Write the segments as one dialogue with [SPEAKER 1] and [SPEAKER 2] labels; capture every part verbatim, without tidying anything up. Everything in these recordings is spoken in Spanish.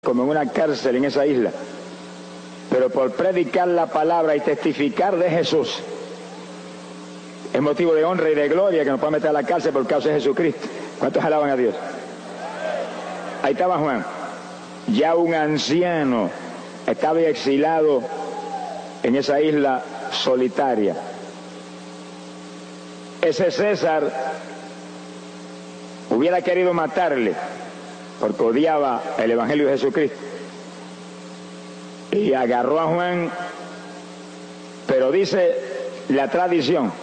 [SPEAKER 1] como en una cárcel en esa isla, pero por predicar la palabra y testificar de Jesús es motivo de honra y de gloria que nos pueda meter a la cárcel por causa de Jesucristo. ¿Cuántos alaban a Dios? Ahí estaba Juan, ya un anciano, estaba exilado en esa isla solitaria. Ese César hubiera querido matarle porque odiaba el Evangelio de Jesucristo, y agarró a Juan, pero dice la tradición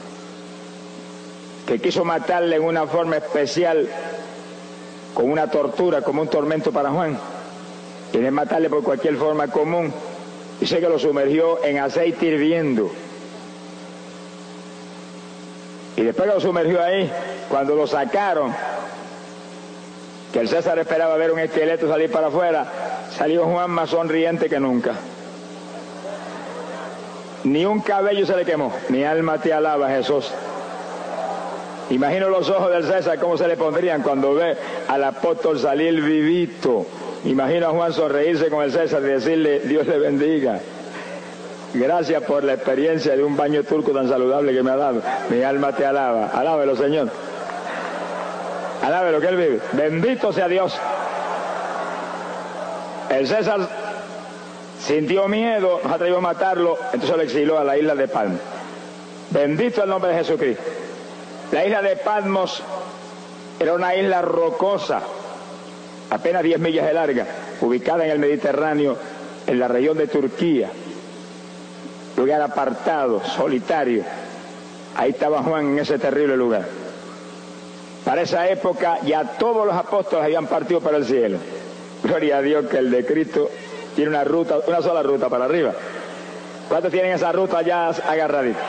[SPEAKER 1] que quiso matarle en una forma especial, con una tortura, como un tormento para Juan, y de matarle por cualquier forma común. Dice que lo sumergió en aceite hirviendo, y después que lo sumergió ahí, cuando lo sacaron, que el César esperaba ver un esqueleto salir para afuera, salió Juan más sonriente que nunca. Ni un cabello se le quemó. Mi alma te alaba, Jesús. Imagino los ojos del César cómo se le pondrían cuando ve al apóstol salir vivito. Imagino a Juan sonreírse con el César y decirle: Dios le bendiga. Gracias por la experiencia de un baño turco tan saludable que me ha dado. Mi alma te alaba. Alábelo, Señor. Alábelo, que él vive. Bendito sea Dios. El César sintió miedo, nos atrevió a matarlo, entonces lo exiló a la isla de Patmos. Bendito el nombre de Jesucristo. La isla de Patmos era una isla rocosa, apenas diez millas de larga, ubicada en el Mediterráneo, en la región de Turquía. Lugar apartado, solitario. Ahí estaba Juan, en ese terrible lugar. Para esa época ya todos los apóstoles habían partido para el cielo. Gloria a Dios que el de Cristo tiene una ruta, una sola ruta para arriba. ¿Cuántos tienen esa ruta ya agarradita?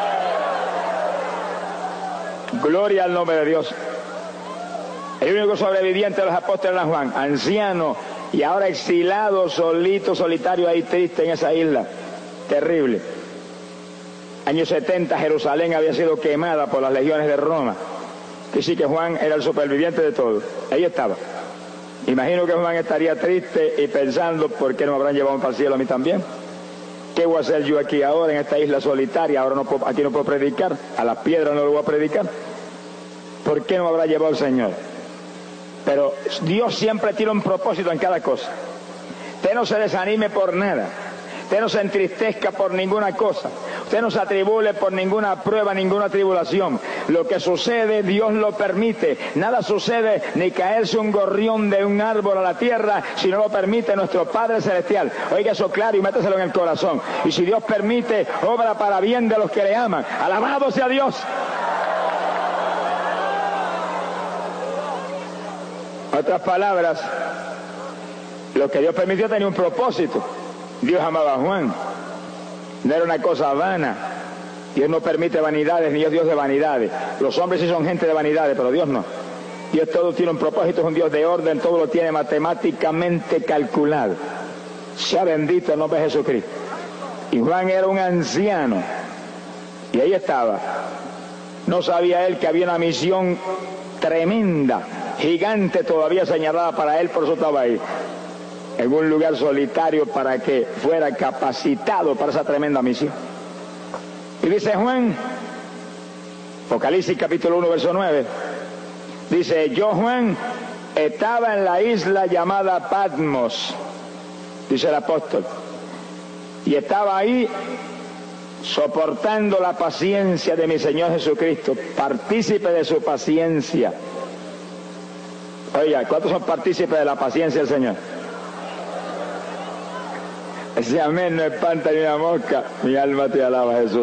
[SPEAKER 1] Gloria al nombre de Dios. El único sobreviviente de los apóstoles era Juan, anciano y ahora exilado, solito, solitario, ahí triste en esa isla. Terrible. Año setenta, Jerusalén había sido quemada por las legiones de Roma. Que sí, que Juan era el superviviente de todo. Ahí estaba. Imagino que Juan estaría triste y pensando: ¿por qué no me habrán llevado para el cielo a mí también? ¿Qué voy a hacer yo aquí ahora en esta isla solitaria? Ahora no puedo, aquí no puedo predicar, a las piedras no lo voy a predicar. ¿Por qué no me habrá llevado el Señor? Pero Dios siempre tiene un propósito en cada cosa. Usted no se desanime por nada. Usted no se entristezca por ninguna cosa. Usted no se atribule por ninguna prueba, ninguna tribulación. Lo que sucede, Dios lo permite. Nada sucede, ni caerse un gorrión de un árbol a la tierra, si no lo permite nuestro Padre Celestial. Oiga eso claro y méteselo en el corazón. Y si Dios permite, obra para bien de los que le aman. ¡Alabado sea Dios! Otras palabras, lo que Dios permitió tenía un propósito. Dios amaba a Juan. No era una cosa vana. Dios no permite vanidades, ni es Dios de vanidades. Los hombres sí son gente de vanidades, pero Dios no. Dios todo tiene un propósito, es un Dios de orden, todo lo tiene matemáticamente calculado. Sea bendito el nombre de Jesucristo. Y Juan era un anciano. Y ahí estaba. No sabía él que había una misión tremenda, gigante todavía señalada para él, por eso estaba ahí. En un lugar solitario para que fuera capacitado para esa tremenda misión. Y dice Juan, Apocalipsis capítulo uno, verso nueve, dice: yo, Juan, estaba en la isla llamada Patmos, dice el apóstol, y estaba ahí soportando la paciencia de mi Señor Jesucristo, partícipe de su paciencia. Oiga, ¿cuántos son partícipes de la paciencia del Señor? Ese amén no espanta ni una mosca. Mi alma te alaba, Jesús.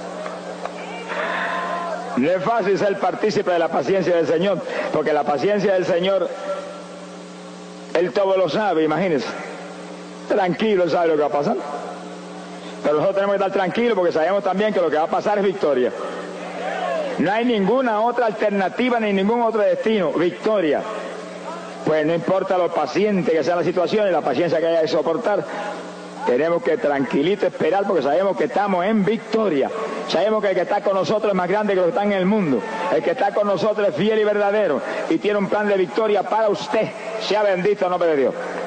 [SPEAKER 1] No es fácil ser partícipe de la paciencia del Señor, porque la paciencia del Señor, Él todo lo sabe, imagínense. Tranquilo, Él sabe lo que va a pasar. Pero nosotros tenemos que estar tranquilos porque sabemos también que lo que va a pasar es victoria. No hay ninguna otra alternativa ni ningún otro destino. Victoria. Pues no importa lo paciente que sea la situación y la paciencia que haya que soportar, tenemos que tranquilito esperar porque sabemos que estamos en victoria. Sabemos que el que está con nosotros es más grande que los que están en el mundo. El que está con nosotros es fiel y verdadero y tiene un plan de victoria para usted. Sea bendito el nombre de Dios.